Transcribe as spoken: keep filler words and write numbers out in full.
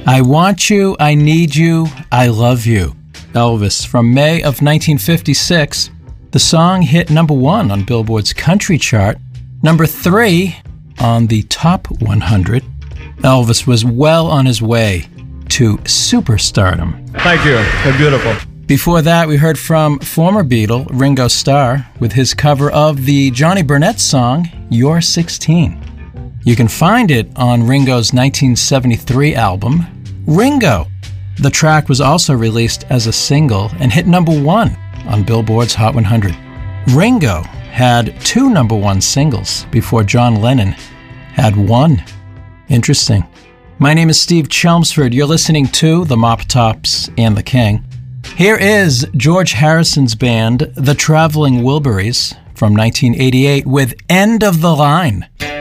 I Want You, I Need You, I Love You. Elvis from May of nineteen fifty-six. The song hit number one on Billboard's country chart, number three on the top one hundred. Elvis was well on his way to superstardom. Thank you. They're beautiful. Before that, we heard from former Beatle Ringo Starr with his cover of the Johnny Burnett song, You're sixteen. You can find it on Ringo's nineteen seventy-three album, Ringo. The track was also released as a single and hit number one on Billboard's Hot one hundred. Ringo had two number one singles before John Lennon had one. Interesting. My name is Steve Chelmsford. You're listening to The Mop Tops and the King. Here is George Harrison's band, The Traveling Wilburys, from nineteen eighty-eight with End of the Line.